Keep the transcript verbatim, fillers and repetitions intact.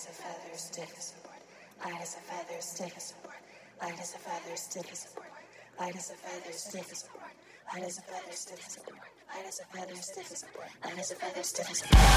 as a feather, stiff as a board. Light as a feather, stiff as a board. Light as a feather, stiff as a board. Light as a feather, stiff as a board. Light as a feather, stiff as a board. Light as a feather, stiff as a board. Light as a feather, stiff as a board.